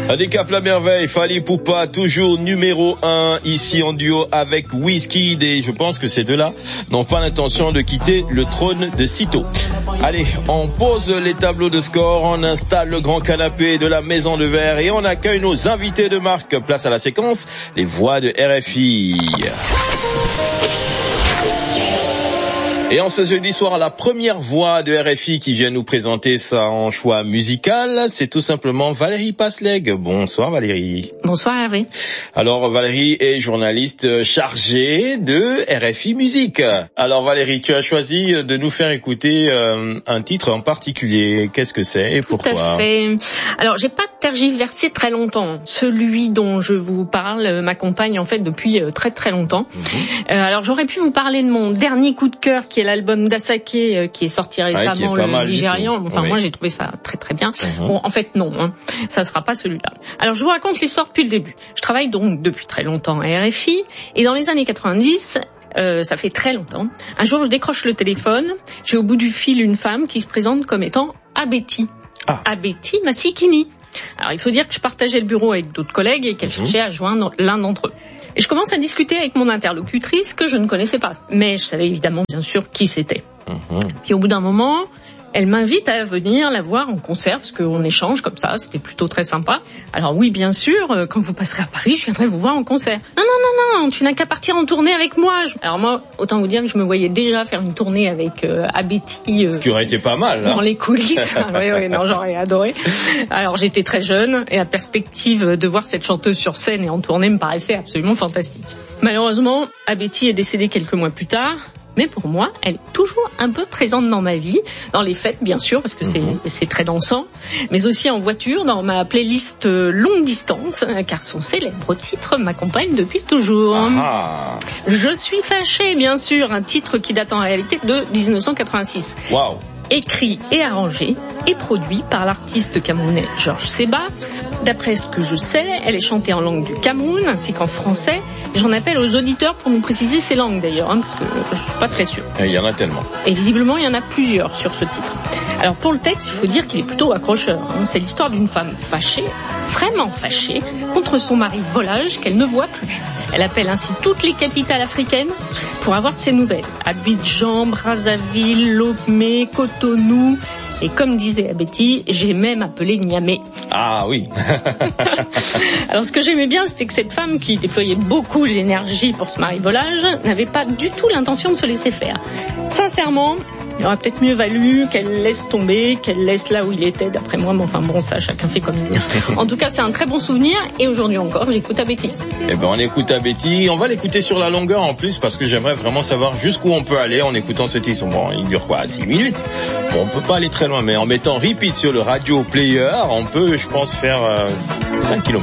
Handicap la merveille, Fally Ipupa, toujours numéro 1 ici en duo avec Wizkid, et je pense que ces deux-là n'ont pas l'intention de quitter le trône de sitôt. Allez, on pose les tableaux de score, on installe le grand canapé de la Maison de Verre et on accueille nos invités de marque. Place à la séquence, les voix de RFI. Et en ce jeudi soir, la première voix de RFI qui vient nous présenter son choix musical, c'est tout simplement Valérie Pasleg. Bonsoir Valérie. Bonsoir Hervé. Alors Valérie est journaliste chargée de RFI Musique. Alors Valérie, tu as choisi de nous faire écouter un titre en particulier. Qu'est-ce que c'est et pourquoi ? Tout à fait. Alors j'ai pas tergiversé très longtemps. Celui dont je vous parle m'accompagne en fait depuis très très longtemps. Alors j'aurais pu vous parler de mon dernier coup de cœur qui est l'album d'Asake qui est sorti récemment, le Nigérian. Enfin, moi, j'ai trouvé ça très très bien. Bon, en fait, non, ça sera pas celui-là. Alors, je vous raconte l'histoire depuis le début. Je travaille donc depuis très longtemps à RFI, et dans les années 90, ça fait très longtemps. Un jour, je décroche le téléphone, j'ai au bout du fil une femme qui se présente comme étant Abeti. Abeti Masikini. Alors, il faut dire que je partageais le bureau avec d'autres collègues et qu'elle cherchait à joindre l'un d'entre eux. Et je commence à discuter avec mon interlocutrice que je ne connaissais pas. Mais je savais évidemment, bien sûr, qui c'était. Puis au bout d'un moment, elle m'invite à venir la voir en concert, parce qu'on échange comme ça, c'était plutôt très sympa. Alors oui, bien sûr, quand vous passerez à Paris, je viendrai vous voir en concert. Non, tu n'as qu'à partir en tournée avec moi. Alors moi, autant vous dire que je me voyais déjà faire une tournée avec Abeti. Ce qui aurait été pas mal, dans les coulisses. Oui, non, j'aurais adoré. Alors j'étais très jeune, et la perspective de voir cette chanteuse sur scène et en tournée me paraissait absolument fantastique. Malheureusement, Abeti est décédée quelques mois plus tard. Mais pour moi, elle est toujours un peu présente dans ma vie, dans les fêtes bien sûr, parce que c'est très dansant, mais aussi en voiture, dans ma playlist longue distance, car son célèbre titre m'accompagne depuis toujours. Je suis fâchée, bien sûr, un titre qui date en réalité de 1986. Waouh. Écrit et arrangé et produit par l'artiste camerounais Georges Seba. D'après ce que je sais, elle est chantée en langue du Cameroun ainsi qu'en français. J'en appelle aux auditeurs pour nous préciser ces langues d'ailleurs, parce que je suis pas très sûre. Il y en a tellement. Et visiblement, il y en a plusieurs sur ce titre. Alors pour le texte, il faut dire qu'il est plutôt accrocheur. C'est l'histoire d'une femme fâchée, vraiment fâchée, contre son mari volage qu'elle ne voit plus. Elle appelle ainsi toutes les capitales africaines pour avoir de ses nouvelles. Abidjan, Brazzaville, Lomé, Cotonou. Et comme disait Abeti, j'ai même appelé Niamey. Ah oui. Alors ce que j'aimais bien, c'était que cette femme qui déployait beaucoup l'énergie pour ce mari volage n'avait pas du tout l'intention de se laisser faire. Sincèrement, il aurait peut-être mieux valu qu'elle laisse tomber, qu'elle laisse là où il était, d'après moi. Mais enfin bon, ça, chacun fait comme il veut. En tout cas, c'est un très bon souvenir. Et aujourd'hui encore, j'écoute Abeti. Eh ben, on écoute Abeti. On va l'écouter sur la longueur en plus, parce que j'aimerais vraiment savoir jusqu'où on peut aller en écoutant ce titre. Bon, il dure quoi, 6 minutes? Bon, on peut pas aller très loin, mais en mettant repeat sur le radio player, on peut, je pense, faire 5 km.